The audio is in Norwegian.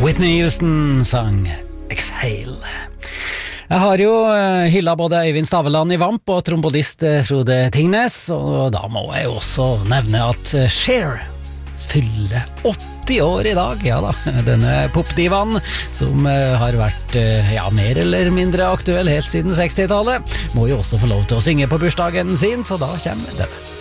Whitney Houston sang Exhale. Jeg har jo hyllet både Øyvind Staveland i Vamp og trombodist Frode Tingnes, og da må jeg jo også nevne at Cher fyller 80 år i dag, ja da, denne popdivaen som har vært mer eller mindre aktuell helt siden 60-tallet, må jo også få lov til å synge på bursdagen sin, så da kommer denne.